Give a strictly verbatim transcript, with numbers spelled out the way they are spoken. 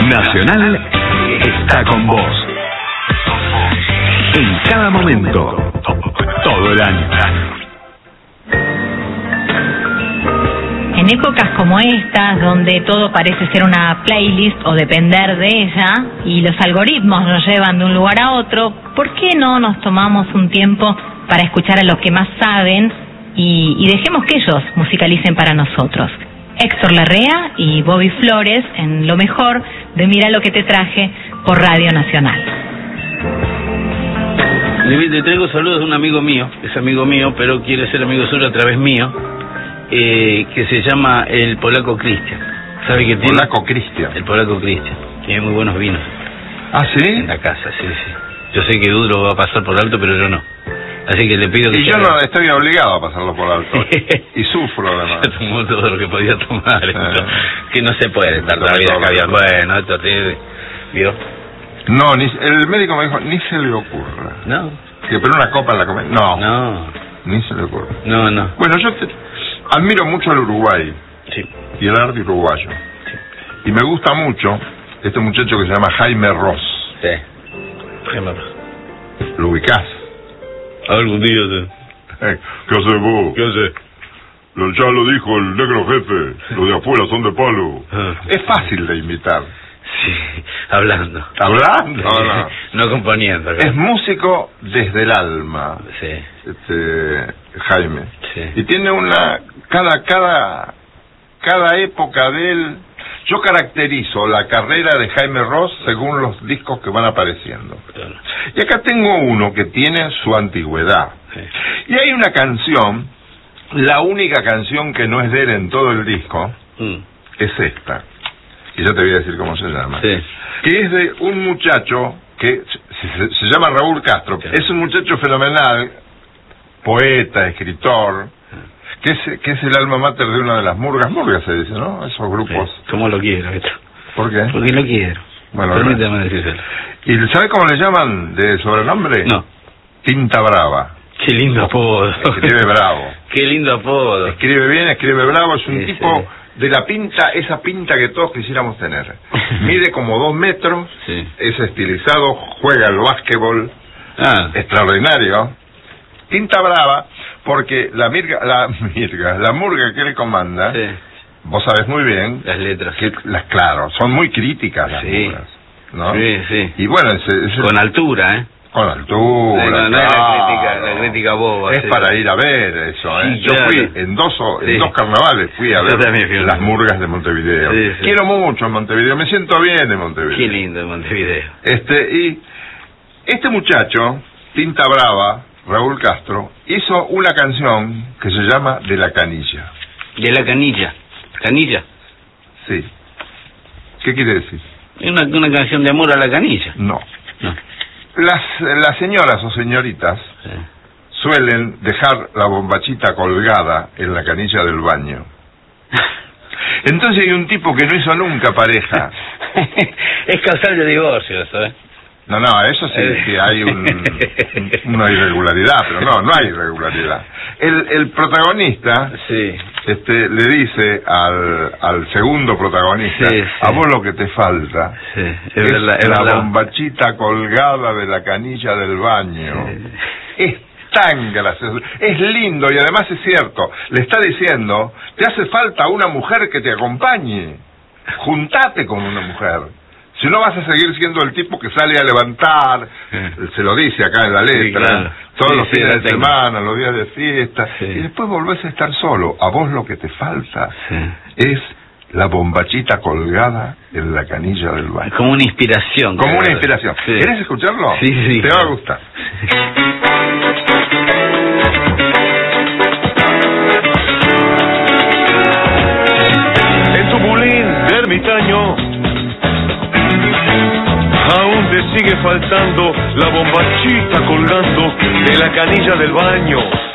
Nacional está con vos. En cada momento, todo el año. En épocas como estas, donde todo parece ser una playlist o depender de ella, y los algoritmos nos llevan de un lugar a otro, ¿por qué no nos tomamos un tiempo para escuchar a los que más saben y, y dejemos que ellos musicalicen para nosotros? Héctor Larrea y Bobby Flores en lo mejor de Mira lo que te traje por Radio Nacional. Le traigo saludos de un amigo mío, es amigo mío, pero quiere ser amigo suyo a través mío, eh, que se llama el Polaco Cristian. ¿Sabe qué tiene? Polaco Cristian. El Polaco Cristian. Tiene muy buenos vinos. ¿Ah, sí? En la casa, sí, sí. Yo sé que Dudro va a pasar por alto, pero yo no. Así que le pido que... Y yo no estoy obligado a pasarlo por alto. Y sufro, además. Yo tomó todo lo que podía tomar. Eh. Esto, que no se puede estar toda la vida caviar. Bueno, esto te... ¿Vio? No, ni, el médico me dijo, ni se le ocurra. No. Que pero una copa en la comida. No. No. Ni se le ocurra. No, no. Bueno, yo te, admiro mucho al Uruguay. Sí. Y el arte uruguayo. Sí. Y me gusta mucho este muchacho que se llama Jaime Ross. Sí. Jaime Ross. ¿Lo ubicás? Algún día, sí. Eh, ¿Qué haces vos? ¿Qué hace? Lo, ya lo dijo el negro jefe. Los de afuera son de palo. Ah. Es fácil de imitar. Sí, hablando. ¿Hablando? No, no. No componiendo. Es músico desde el alma. Sí. Este, Jaime. Sí. Y tiene una... Cada, cada, cada época de él... Yo caracterizo la carrera de Jaime Ross según los discos que van apareciendo. Claro. Y acá tengo uno que tiene su antigüedad. Sí. Y hay una canción, la única canción que no es de él en todo el disco, Mm. es esta. Y yo te voy a decir cómo se llama. Sí. Que es de un muchacho que se, se, se llama Raúl Castro. Sí. Es un muchacho fenomenal, poeta, escritor, que es, que es el alma mater de una de las murgas. Murgas se dice, ¿no? Esos grupos. Sí. ¿Cómo lo quiero esto? ¿Por qué? Porque lo quiero. Bueno, permítame decírselo. ¿Y sabe cómo le llaman de sobrenombre? No. Tinta Brava. Qué lindo apodo. Escribe bravo. Qué lindo apodo. Escribe bien, escribe bravo. Es un Sí, tipo sí. de la pinta, esa pinta que todos quisiéramos tener. Mide como dos metros, Sí. es estilizado, juega al básquetbol, Ah. extraordinario. Tinta Brava, porque la mirga, la mirga, la murga que le comanda, Sí. vos sabés muy bien, Las letras. que las, claro, son muy críticas las Sí. murgas, ¿no? Sí, sí. Y bueno, ese, ese, Con altura, ¿eh? con altura, Sí, no, no es la claro. crítica- la crítica boba, es sí. para ir a ver eso, ¿eh? Sí, Yo claro. fui en dos o- en Sí. dos carnavales, fui a Yo ver también fui a las uno. murgas de Montevideo. Sí, sí. Quiero mucho Montevideo, me siento bien en Montevideo. Qué lindo Montevideo. Este, y este muchacho, Tinta Brava, Raúl Castro, hizo una canción que se llama De la Canilla. De la canilla. ¿Canilla? Sí. ¿Qué quiere decir? Es una, una canción de amor a la canilla. No. No. Las, las señoras o señoritas Sí. suelen dejar la bombachita colgada en la canilla del baño. Entonces hay un tipo que no hizo nunca pareja. Es causal de divorcio eso, ¿eh? No, no, eso sí, sí hay un, una irregularidad, pero no, no hay irregularidad. El, el protagonista Sí. este, le dice al, al segundo protagonista, Sí, sí. a vos lo que te falta Sí, es, es verdad, es la verdad. bombachita colgada de la canilla del baño. Sí. Es tan gracioso, es lindo y además es cierto, le está diciendo, te hace falta una mujer que te acompañe, juntate con una mujer. Si no vas a seguir siendo el tipo que sale a levantar, Sí. se lo dice acá en la letra, Sí, claro. todos Sí, los sí, fines la de tengo. semana, los días de fiesta, Sí. y después volvés a estar solo. A vos lo que te falta Sí. es la bombachita colgada en la canilla del baño. Como una inspiración. Como una creo. inspiración. Sí. ¿Querés escucharlo? Sí, sí. Te va a gustar. En tu bulín de ermitaño aún te sigue faltando la bombachita colgando de la canilla del baño.